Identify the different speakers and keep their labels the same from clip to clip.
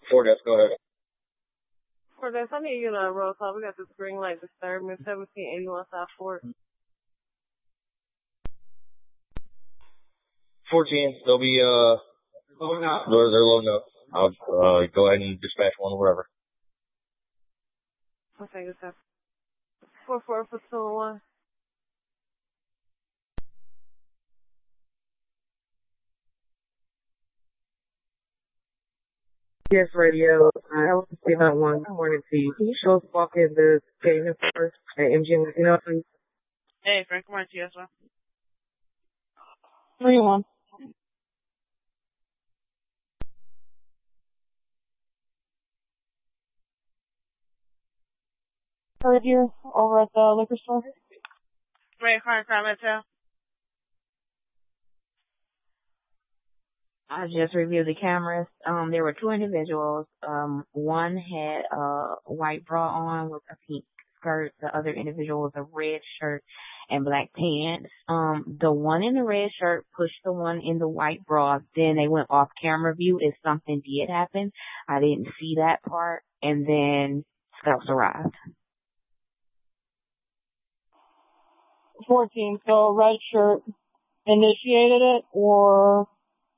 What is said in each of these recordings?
Speaker 1: Four deaths, go ahead.
Speaker 2: For this, I need you to roll call. We got this green light disturbance, 1781 South Fort.
Speaker 1: 14, they'll be,
Speaker 3: Loading up.
Speaker 1: they're loading up. I'll, go ahead and dispatch one wherever.
Speaker 2: Okay, good stuff. 4-4 platoon 1.
Speaker 4: Yes, radio. I was to see about one. Good morning to you. Can you show us walk in the station first at MGM Casino, please?
Speaker 3: Hey, Frank, come on to you, sir.
Speaker 2: 3-1. Heard you over at the liquor store.
Speaker 3: Ray, crime hotel.
Speaker 5: I just reviewed the cameras. There were two individuals. One had a white bra on with a pink skirt. The other individual was a red shirt and black pants. The one in the red shirt pushed the one in the white bra. Then they went off camera view if something did happen. I didn't see that part. And then scouts arrived.
Speaker 2: 14, so red shirt initiated it, or?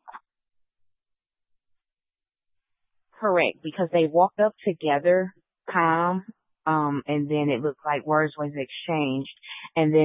Speaker 5: Correct, because they walked up together, calm, and then it looked like words was exchanged, and then